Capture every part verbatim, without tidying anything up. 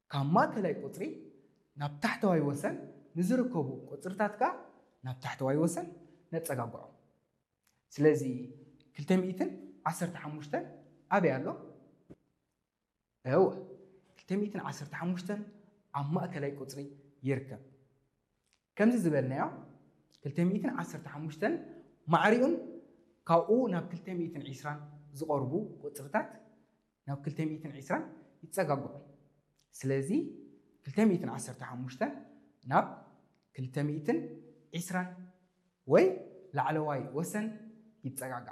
كم ما كلاي قطري نبتحت واي وسن نزركبو قطرتاتك نبتحت واي وسن نتسقاقعو سلازي كلتميتن عشرة حموشتن أبي الله هو كلتميتن عشرة حموشتن عما كلاي قطري يركب كم زبالنا كلتميتن عشرة حموشتن معريون كاو ناب كلتميتن عشران زقربو قطرتات ناب كلتميتن عشران يتسقاقعو سلازي كلتميتن عشرة حموشتن ناب كلتميتن عشران وي لعلواي وسن يتسقاقع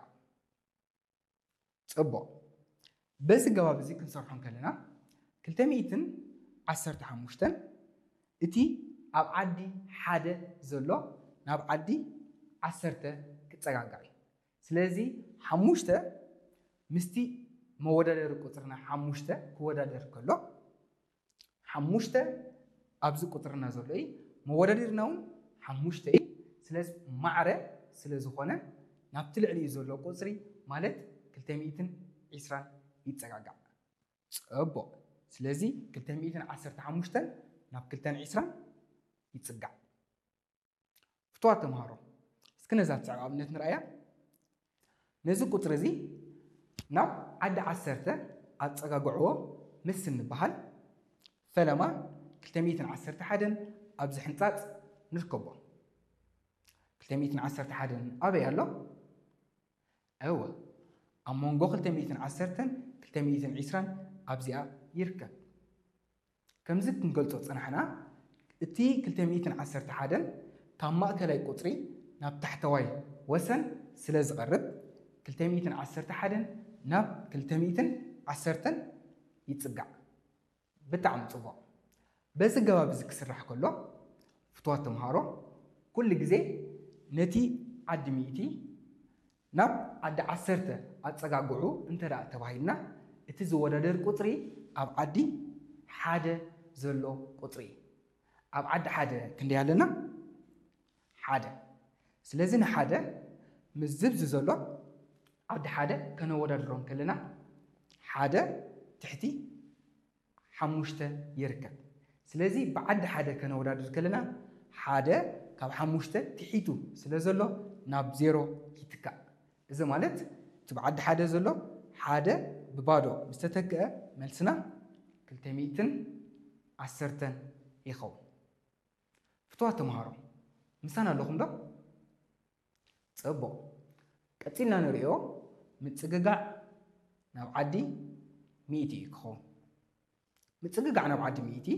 صبو بس جواب زي كنصرحون كلنا كلتميتن عشرة حموشتن اتي اب عدي حاده زلو ناب عدي عشرة كتسقاقعي سلازي حموشته مستي مودادر قطرنا حموشته كودادر كله حموشته ابز قطرنا زلوي مودادر نون حموشته سلاز معره سلاز خونه نابتل علي زلو قصري مالت كلتميتن عشران يتسقاقع صبو سلازي كلتميتن عشرة حموشتن ناب كلتن عشران يتسقع فتوات تمهارو اسكنا ذات ساعة ابنت نرأيا نزو قطر زي ناب عد عشرة اتسقاقعو مسن بحال فلما كلتميتن عشرة حدن ابز حنطات نركبو كلتميتن عشرة حدن أبي الله أول أما نقول كلتميتن عشرة كلتميتن عشرين أبزيا يركب كم زت نقول توت أنا حنا تي كلتميتن عشرة حدن كم ما كلاي قطري ناب تحتوي وسن سلز غرب كلتميتن عشرة حدن ناب كلتميتن عشرة يتسقع بتعم صبا بس الجواب زك سرح كله فتوات مهارو كل جزء نتي عد ميتي ناب عد عسرته أتسقاقعو انت رأى تباهينا اتزو ودادر قطري أب عدي حادة زلو قطري أب عد حادة كندي هالنا حادة سلازين حادة مزبز زلو عد حادة كانوا ودادرون كلنا حادة تحتي حموشته يركب سلازي بعد حادة كانوا ودادر كلنا حادة كاب حموشته تحيتو سلازلو ناب زيرو يتكا إذا مالت تبعد حادة زلو حادة ببادو مستتكأ ملسنا كلتميتن عسرتن يخو فتوها تمهارو مسانا لهم ده صبو كتينا نريو متسققع ناب عدي ميتي يخو متسققع ناب عدي ميتي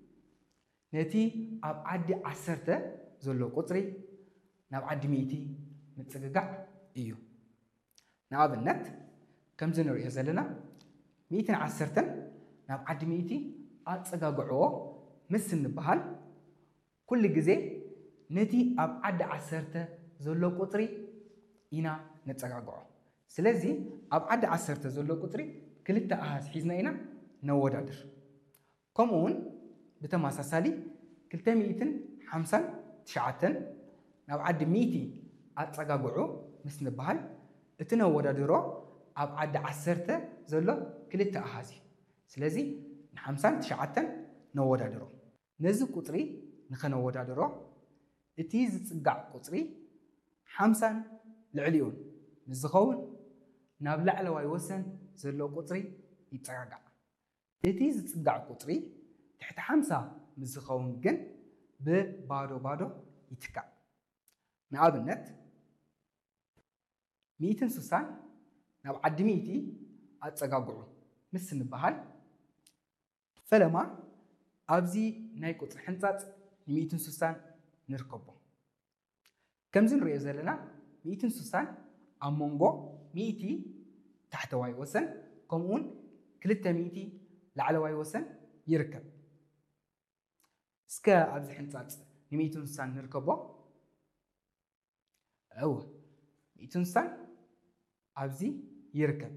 نتي أب عدي عسرته زلو قطري ناب عدي ميتي متسققع إيو ناب النت كم زنر يزلنا ميتين عسرتن ناب عدي ميتي أتسققعو مسن بحال كل جزء نتي أب عدي عسرته زلو قطري إنا نتسققعو سلازي أب عدي عسرته زلو قطري كلتا أهاز حيزنا إنا نودادر كمون بتماساسالي كلتا ميتين حمسن تشعتن ناب عدي ميتي أتسققعو مسن بحال اتنا ودادرو أب عد عسرته زلو كلتا أهازي سلازي نحمسان تشعتن نودادرو نزو قطري نخنا ودادرو اتيز تصقع قطري حمسان العليون نزخون نابلع لواي وسن زلو قطري يتسقع اتيز تصقع قطري تحت حمسة مزخون جن ببادو بادو يتكع نعاب النت ميتين سوسان ناب عد ميتي أتسقاقعو مسن بحال فلما أبزي ناي قطر حنطات ميتين سوسان نركبو كم زن رئيزة لنا ميتين سوسان أمونغو ميتي تحت واي وسن كمون كلتا ميتي لعلى واي وسن يركب سكا أبزي حنطات ميتين سوسان نركبو أوه ميتين سوسان أبزي يركب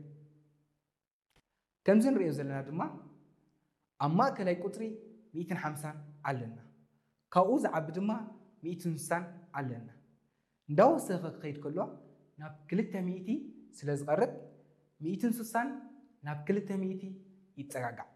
كم زن رئيو زلنا دما أما كلاي قطري ميتين حمسان علنا كاوز عبدما ميتين سان علنا نداو سفق خيد كله ناب كلتا ميتي سلز غرب ميتين سوسان ناب كلتا ميتي يتسقاقع